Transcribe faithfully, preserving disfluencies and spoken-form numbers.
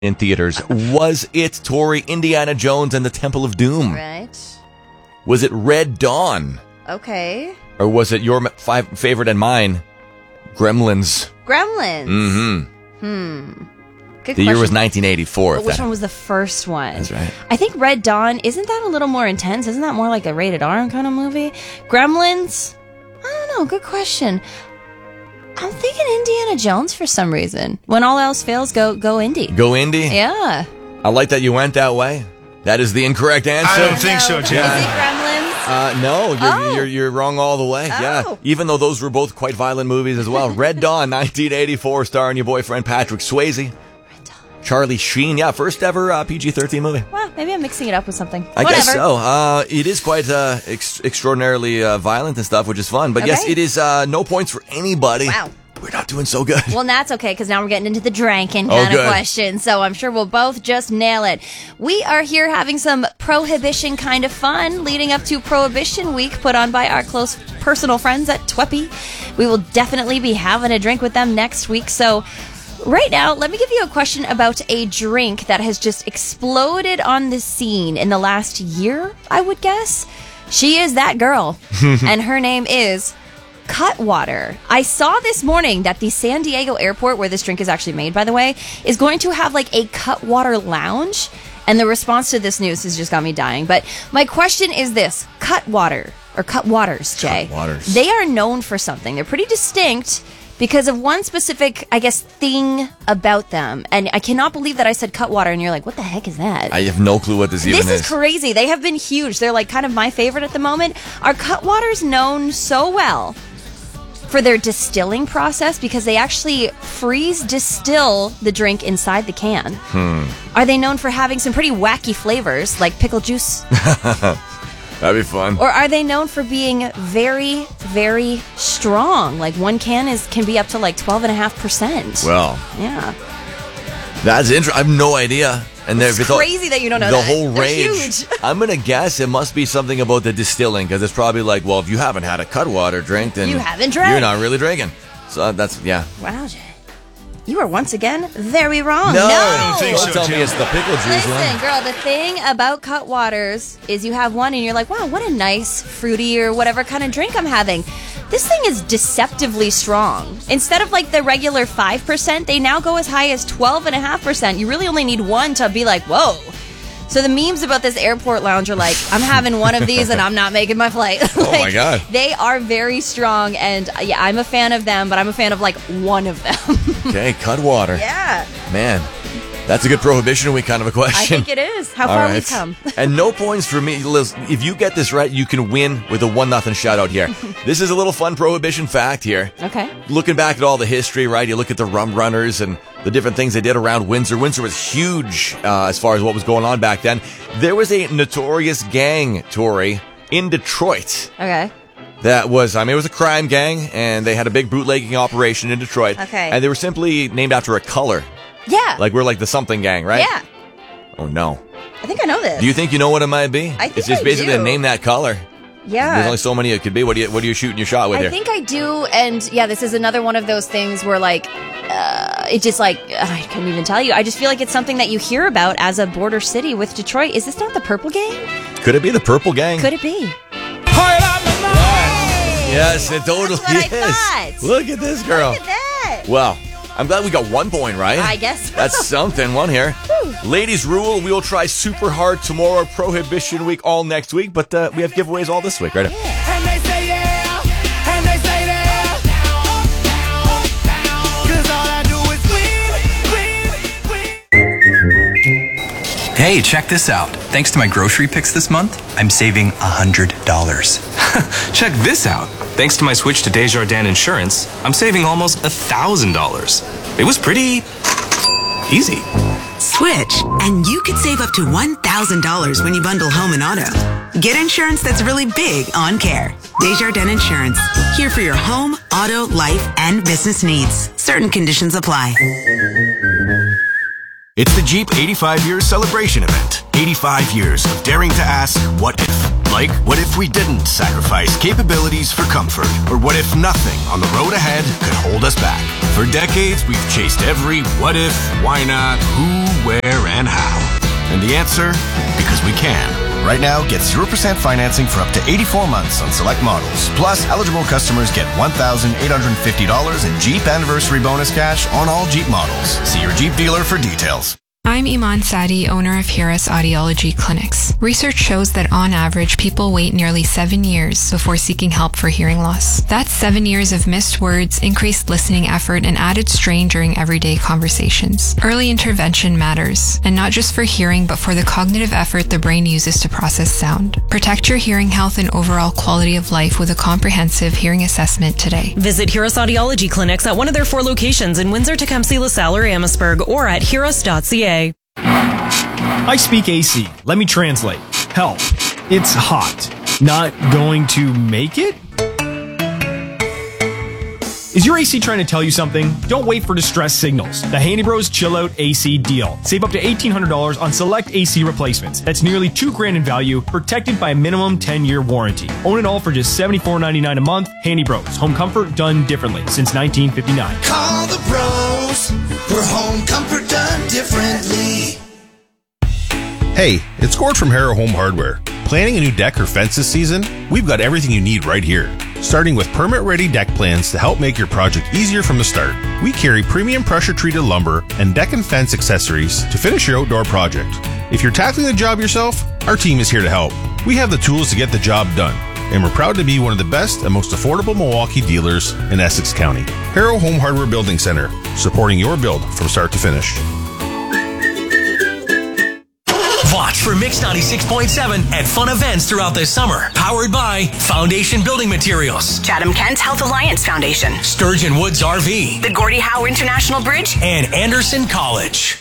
in theaters. Was it, Tori, Indiana Jones and the Temple of Doom? Right. Was it Red Dawn? Okay. Or was it your five favorite and mine, Gremlins? Gremlins. Mm-hmm. Hmm. Good the question. year was nineteen eighty-four. But which that... one was the first one? That's right. I think Red Dawn, isn't that a little more intense? Isn't that more like a rated R kind of movie? Gremlins? I don't know. Good question. I'm thinking Indiana Jones for some reason. When all else fails, go go indie. Go indie? Yeah. I like that you went that way. That is the incorrect answer. I don't think so, Jay. Is it Gremlins? Uh, no, you're, Oh. you're you're wrong all the way. Oh. Yeah, even though those were both quite violent movies as well. Red Dawn, nineteen eighty-four, starring your boyfriend Patrick Swayze. Charlie Sheen, yeah, first ever uh, P G thirteen movie. Well, maybe I'm mixing it up with something. I Whatever. guess so. Uh, it is quite uh, ex- extraordinarily uh, violent and stuff, which is fun. But yes, Okay. it is uh, no points for anybody. Wow. We're not doing so good. Well, that's okay, because now we're getting into the drinking Oh, kind of good. question, so I'm sure we'll both just nail it. We are here having some Prohibition kind of fun leading up to Prohibition Week put on by our close personal friends at Tweppy. We will definitely be having a drink with them next week, so right now, let me give you a question about a drink that has just exploded on the scene in the last year, I would guess. She is that girl, and her name is Cutwater. I saw this morning that the San Diego airport, where this drink is actually made, by the way, is going to have like a Cutwater lounge. And the response to this news has just got me dying. But my question is this: Cutwater, or Cutwaters, Jay. Cutwaters. They are known for something. They're pretty distinct because of one specific, I guess, thing about them. And I cannot believe that I said Cutwater, and you're like, what the heck is that? I have no clue what this, even This is. is crazy. They have been huge. They're like kind of my favorite at the moment. Are Cutwaters known so well for their distilling process, because they actually freeze distill the drink inside the can? Hmm. Are they known for having some pretty wacky flavors like pickle juice? That'd be fun. Or are they known for being very, very strong? Like one can is can be up to like twelve and a half percent. Well, Yeah. that's interesting. I have no idea. And It's if all- crazy that you don't know the that. whole They're range. huge. I'm gonna guess it must be something about the distilling, because it's probably like, well, if you haven't had a Cutwater drink, then You haven't drank. You're not really drinking. So that's yeah. Wow, Jay. You are once again very wrong. No, I don't think don't so, tell me Jim. it's the pickle juice. Listen, one. girl, the thing about Cutwaters is you have one and you're like, wow, what a nice fruity or whatever kind of drink I'm having. This thing is deceptively strong. Instead of like the regular five percent, they now go as high as twelve point five percent. You really only need one to be like, whoa. So the memes about this airport lounge are like, I'm having one of these and I'm not making my flight. Like, Oh my God. They are very strong, and uh, yeah, I'm a fan of them, but I'm a fan of like one of them. Okay, Cutwater. Yeah. Man, that's a good Prohibition Week kind of a I question. think it is. How All far right. we've come. And no points for me. Liz, if you get this right, you can win with a one nothing shout out here. This is a little fun Prohibition fact here. Okay. Looking back at all the history, right? You look at the rum runners and the different things they did around Windsor. Windsor was huge uh, as far as what was going on back then. There was a notorious gang, Tori, in Detroit. Okay. That was, I mean, it was a crime gang, and they had a big bootlegging operation in Detroit. Okay. And they were simply named after a color. Yeah. Like, we're like the something gang, right? Yeah. Oh, no. I think I know this. Do you think you know what it might be? I think It's just I basically do. to name that color. yeah. There's only so many it could be. What do you What are you shooting your shot with I here? think I do, and yeah, this is another one of those things where like uh, it just like I couldn't even tell you. I just feel like it's something that you hear about as a border city with Detroit. Is this not the Purple Gang? Could it be the Purple Gang? Could it be? Yes, it totally That's what I is. thought. Look at this girl. Look at that. Well, I'm glad we got one point, right? I guess so. That's something. One here. Ladies rule. We will try super hard tomorrow. Prohibition Week all next week, but uh, we have giveaways all this week, right? And they say yeah, and they say that. Cause all I do is win, win, win. Hey, check this out. Thanks to my grocery picks this month, I'm saving one hundred dollars. Check this out. Thanks to my switch to Desjardins Insurance, I'm saving almost one thousand dollars. It was pretty easy. Switch, and you could save up to one thousand dollars when you bundle home and auto. Get insurance that's really big on care. Desjardins Insurance, here for your home, auto, life, and business needs. Certain conditions apply. It's the Jeep eighty-five years celebration event. eighty-five years of daring to ask, what if? Like, what if we didn't sacrifice capabilities for comfort? Or what if nothing on the road ahead could hold us back? For decades, we've chased every what if, why not, who, where, The answer? Because we can. Right now, get zero percent financing for up to eighty-four months on select models. Plus, eligible customers get one thousand eight hundred fifty dollars in Jeep anniversary bonus cash on all Jeep models. See your Jeep dealer for details. I'm Iman Sadi, owner of Hiras Audiology Clinics. Research shows that on average, people wait nearly seven years before seeking help for hearing loss. That's seven years of missed words, increased listening effort, and added strain during everyday conversations. Early intervention matters, and not just for hearing, but for the cognitive effort the brain uses to process sound. Protect your hearing health and overall quality of life with a comprehensive hearing assessment today. Visit Hiras Audiology Clinics at one of their four locations in Windsor, Tecumseh, LaSalle, or Amherstburg, or at hiras dot c a. I speak A C. Let me translate. Help. It's hot. Not going to make it? Is your A C trying to tell you something? Don't wait for distress signals. The Handy Bros Chill Out A C deal. Save up to eighteen hundred dollars on select A C replacements. That's nearly two grand in value, protected by a minimum ten-year warranty. Own it all for just seventy-four ninety-nine a month. Handy Bros. Home comfort done differently since nineteen fifty-nine. Call the pros for home comfort done differently. Hey, it's Gord from Harrow Home Hardware. Planning a new deck or fence this season? We've got everything you need right here. Starting with permit-ready deck plans to help make your project easier from the start. We carry premium pressure-treated lumber and deck and fence accessories to finish your outdoor project. If you're tackling the job yourself, our team is here to help. We have the tools to get the job done, and we're proud to be one of the best and most affordable Milwaukee dealers in Essex County. Harrow Home Hardware Building Center, supporting your build from start to finish. Watch for Mix ninety-six point seven at fun events throughout the summer. Powered by Foundation Building Materials, Chatham-Kent Health Alliance Foundation, Sturgeon Woods R V, the Gordie Howe International Bridge, and Anderson College.